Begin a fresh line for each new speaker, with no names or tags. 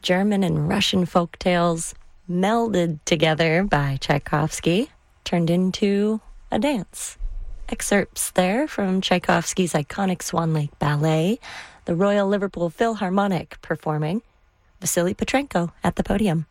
German and Russian folk tales melded together by Tchaikovsky turned into a dance. Excerpts there from Tchaikovsky's iconic Swan Lake Ballet, the Royal Liverpool Philharmonic performing, Vasily Petrenko at the podium.